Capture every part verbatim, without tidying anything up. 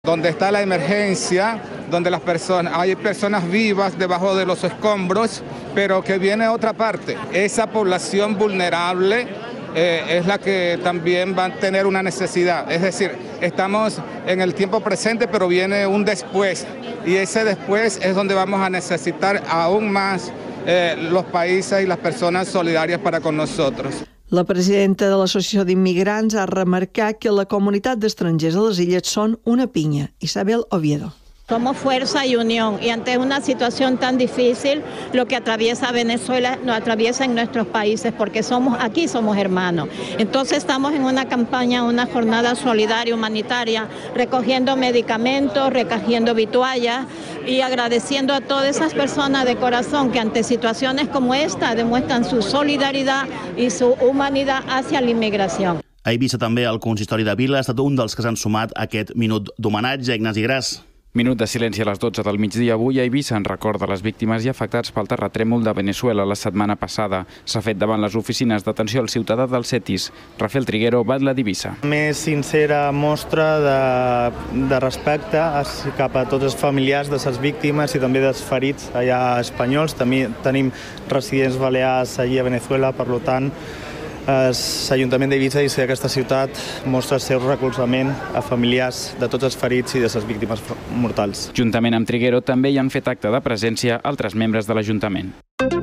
Donde está la emergencia, donde las personas, hay personas vivas debajo de los escombros, pero que viene otra parte. Esa población vulnerable eh, es la que también va a tener una necesidad. Es decir, estamos en el tiempo presente, pero viene un después. Y ese después es donde vamos a necesitar aún más eh, los países y las personas solidarias para con nosotros. La presidenta de l'Associació d'Immigrants ha remarcat que la comunitat d'estrangers a les illes són una pinya. Isabel Oviedo. Somos fuerza y unión, y ante una situación tan difícil, lo que atraviesa Venezuela nos atraviesa en nuestros países, porque somos aquí somos hermanos. Entonces estamos en una campaña, una jornada solidaria, humanitaria, recogiendo medicamentos, recogiendo vituallas y agradeciendo a todas esas personas de corazón que ante situaciones como esta demuestran su solidaridad y su humanidad hacia la inmigración. A Eivissa també el consistori de Vila ha estat un dels que s'han sumat a aquest minut d'homenatge. Ignasi Gras. Minut de silenci a les dotze del migdia. Avui a Eivissa en recorda les víctimes i afectats pel terratrèmol de Venezuela la setmana passada. S'ha fet davant les oficines d'atenció al ciutadà del CETIS. Rafael Triguero, batlle d'Eivissa. Més sincera mostra de, de respecte cap a tots els familiars de les víctimes i també dels ferits allà espanyols. També tenim residents balears allí a Venezuela, per tant, l'Ajuntament d'Eivissa i aquesta ciutat mostra el seu recolzament a familiars de tots els ferits i de les víctimes mortals. Juntament amb Triguero també hi han fet acte de presència altres membres de l'Ajuntament.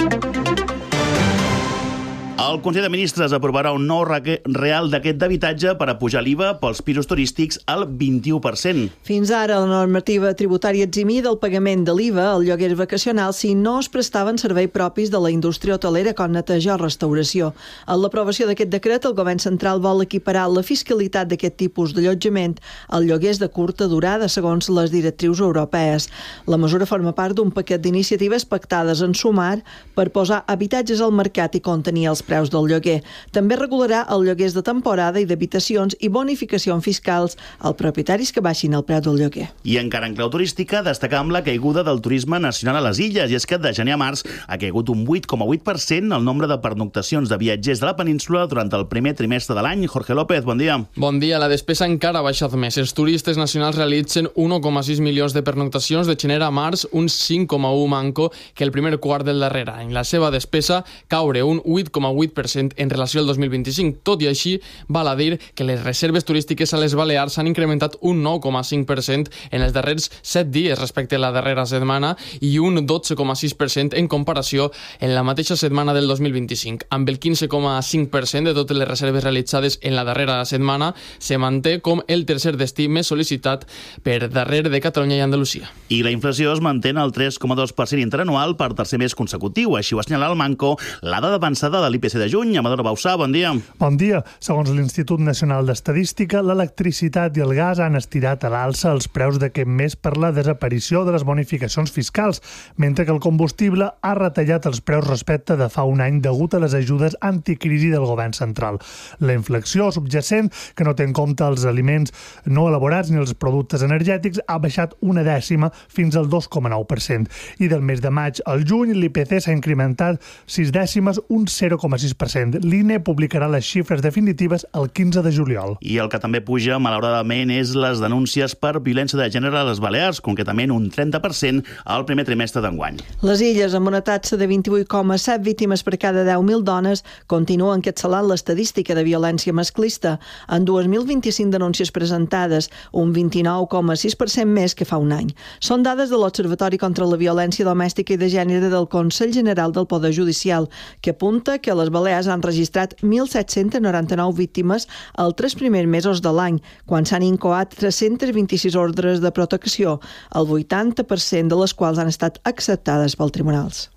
El Consell de Ministres aprovarà un nou real decret d'habitatge per a pujar l'I V A pels pisos turístics al vint-i-u per cent. Fins ara, la normativa tributària eximia del pagament de l'I V A al lloguer vacacional si no es prestaven serveis propis de la indústria hotelera com netejar o restauració. En l'aprovació d'aquest decret, el Govern Central vol equiparar la fiscalitat d'aquest tipus d'allotjament als lloguers de curta durada segons les directrius europees. La mesura forma part d'un paquet d'iniciatives pactades en Sumar per posar habitatges al mercat i contenir els preus del lloguer. També regularà els lloguers de temporada i d'habitacions i bonificacions fiscals als propietaris que baixin el preu del lloguer. I encara en clau turística, destacar amb la caiguda del turisme nacional a les illes, i és que de gener a març ha caigut un vuit coma vuit per cent el nombre de pernoctacions de viatgers de la península durant el primer trimestre de l'any. Jorge López, bon dia. Bon dia. La despesa encara ha baixat més. Els turistes nacionals realitzen un coma sis milions de pernoctacions de gener a març, un cinc coma u manco que el primer quart del darrer any. La seva despesa caure un vuit coma vuit per cent en relació al dos mil vint-i-cinc. Tot i així, val a dir que les reserves turístiques a les Balears s'han incrementat un nou coma cinc per cent en els darrers set dies respecte a la darrera setmana i un dotze coma sis per cent en comparació en la mateixa setmana del dos mil vint-i-cinc. Amb el quinze coma cinc per cent de totes les reserves realitzades en la darrera setmana, se manté com el tercer destí més sol·licitat per darrere de Catalunya i Andalusia. I la inflació es manté al tres coma dos per cent interanual per tercer mes consecutiu. Així ho assenyala el Manco la dada avançada de l'I P C de juny. Amador Bausà, bon dia. Bon dia. Segons l'Institut Nacional d'Estadística, l'electricitat i el gas han estirat a l'alça els preus d'aquest mes per la desaparició de les bonificacions fiscals, mentre que el combustible ha retallat els preus respecte de fa un any degut a les ajudes anticrisi del govern central. La inflació subjacent, que no té en compte els aliments no elaborats ni els productes energètics, ha baixat una dècima fins al dos coma nou per cent. I del mes de maig al juny, l'I P C s'ha incrementat sis dècimes, un zero coma sis per cent. L'I N E publicarà les xifres definitives el quinze de juliol. I el que també puja, malauradament, és les denúncies per violència de gènere a les Balears, concretament un trenta per cent al primer trimestre d'enguany. Les illes, amb una taxa de vint-i-vuit coma set víctimes per cada deu mil dones, continuen encapçalant l'estadística de violència masclista, amb dos mil vint-i-cinc denúncies presentades, un vint-i-nou coma sis per cent més que fa un any. Són dades de l'Observatori contra la Violència Domèstica i de Gènere del Consell General del Poder Judicial, que apunta que les Balears han registrat mil set-cents noranta-nou víctimes els tres primers mesos de l'any, quan s'han incoat tres-cents vint-i-sis ordres de protecció, el vuitanta per cent de les quals han estat acceptades pels tribunals.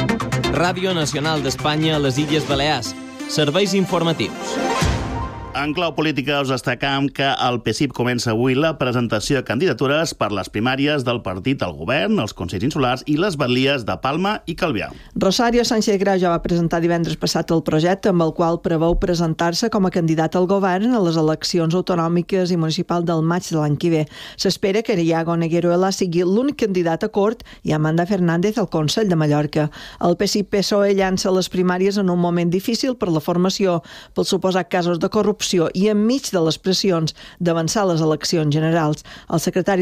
Ràdio Nacional d'Espanya a les Illes Balears. Serveis informatius. En clau política us destacam que el P S I P comença avui la presentació de candidatures per les primàries del partit al govern, els Consells Insulars i les batlies de Palma i Calvià. Rosario Sánchez Grau ja va presentar divendres passat el projecte amb el qual preveu presentar-se com a candidat al govern a les eleccions autonòmiques i municipals del maig de l'any que ve. S'espera que Iago Negueruela sigui l'únic candidat a cort i Amanda Fernández al Consell de Mallorca. El P S I P P S O E llança les primàries en un moment difícil per la formació, pels suposats casos de corrupció opció i enmig de les pressions d'avançar les eleccions generals. El secretari